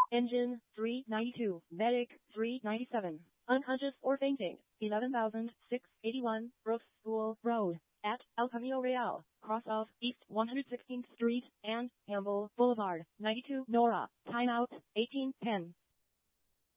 Engine 392. Medic 397. Unconscious or fainting. 11,681 Brooks School Road at El Camino Real, cross of East 116th Street and Campbell Boulevard, 92 Nora. Timeout 1810.